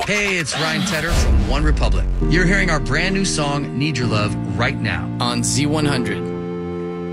Hey, it's Ryan Tedder from One Republic. You're hearing our brand new song, Need Your Love, right now on Z100.